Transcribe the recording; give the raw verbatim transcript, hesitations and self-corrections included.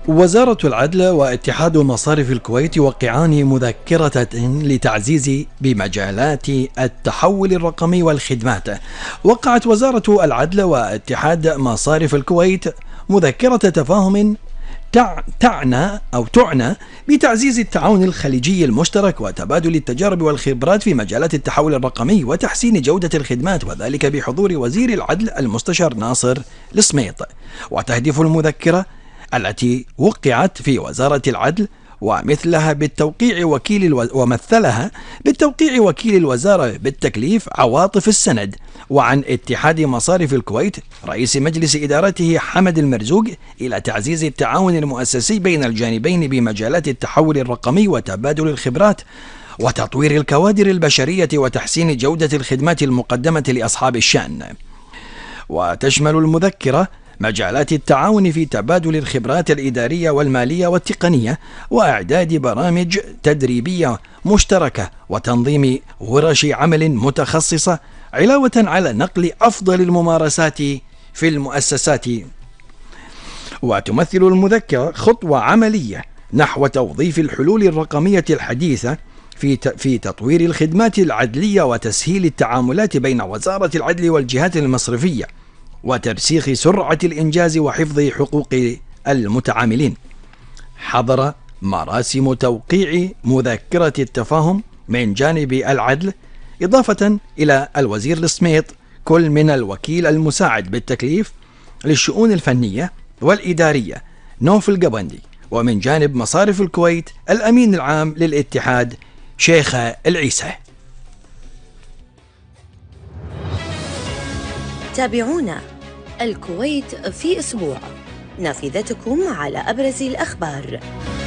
وزارة العدل واتحاد مصارف الكويت يوقعان مذكرة لتعزيز بمجالات التحول الرقمي والخدمات. وقعت وزارة العدل واتحاد مصارف الكويت مذكرة تفاهم تعنى أو تعنى بتعزيز التعاون الخليجي المشترك وتبادل التجارب والخبرات في مجالات التحول الرقمي وتحسين جودة الخدمات، وذلك بحضور وزير العدل المستشار ناصر السميط. وتهدف المذكرة التي وقعت في وزارة العدل ومثلها بالتوقيع وكيل الو... ومثلها بالتوقيع وكيل الوزارة بالتكليف عواطف السند. وعن اتحاد مصارف الكويت رئيس مجلس إدارته حمد المرزوق إلى تعزيز التعاون المؤسسي بين الجانبين بمجالات التحول الرقمي وتبادل الخبرات وتطوير الكوادر البشرية وتحسين جودة الخدمات المقدمة لأصحاب الشأن. وتشمل المذكرة مجالات التعاون في تبادل الخبرات الإدارية والمالية والتقنية وإعداد برامج تدريبية مشتركة وتنظيم ورش عمل متخصصة، علاوة على نقل أفضل الممارسات في المؤسسات. وتمثل المذكرة خطوة عملية نحو توظيف الحلول الرقمية الحديثة في في تطوير الخدمات العدلية وتسهيل التعاملات بين وزارة العدل والجهات المصرفية وترسيخ سرعة الإنجاز وحفظ حقوق المتعاملين. حضر مراسم توقيع مذكرة التفاهم من جانب العدل إضافة إلى الوزير السميط كل من الوكيل المساعد بالتكليف للشؤون الفنية والإدارية نوف القبندي، ومن جانب مصارف الكويت الأمين العام للاتحاد شيخ العيسى. تابعونا الكويت في أسبوع، نافذتكم على أبرز الأخبار.